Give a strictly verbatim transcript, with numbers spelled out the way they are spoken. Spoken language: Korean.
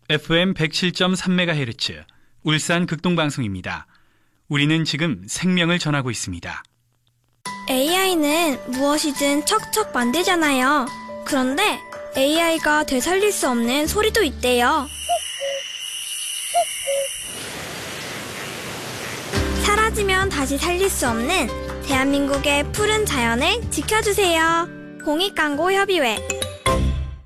에프엠 백칠 점 삼 메가헤르츠 울산 극동방송입니다. 우리는 지금 생명을 전하고 있습니다. 에이아이는 무엇이든 척척 만들잖아요. 그런데 에이아이가 되살릴 수 없는 소리도 있대요. 사라지면 다시 살릴 수 없는 대한민국의 푸른 자연을 지켜주세요. 공익광고협의회